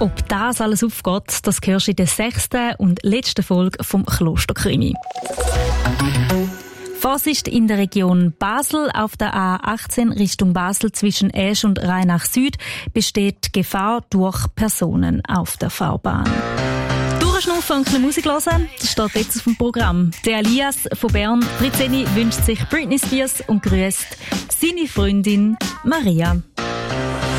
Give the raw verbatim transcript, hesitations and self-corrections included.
Ob das alles aufgeht, das hörst du in der sechsten und letzten Folge vom Klosterkrimi. Vorsicht in der Region Basel. Auf der A achtzehn Richtung Basel zwischen Esch und Rheinach Süd besteht Gefahr durch Personen auf der Fahrbahn. Durchschnaufen und ein bisschen Musik hören, das steht jetzt auf dem Programm. Der Elias von Bern, dreizehn, wünscht sich Britney Spears und grüßt seine Freundin Maria.